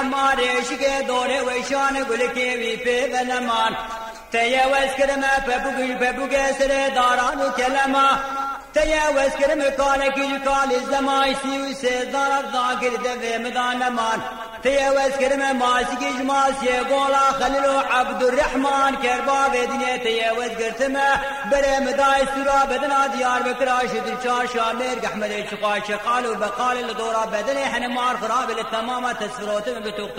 عمارش که دوره ویشان گل که وی پی ونمان تیا وسکرم پبوگ سر داران و کلمه تیا وسکرم کالکی کال زمای سی سه دار ذاکر دو مدانمان تیا وسکرم ماسکی جماسی گولا خلیل و عبد الرحمن کربا بدنی تیا وسکرتم بر مدای سورا بدنا دیار بکراشد چار شامر احمد چقاش قالوا بقال الدورا بدني احنا مار خراب التمام تسفروت بتوقت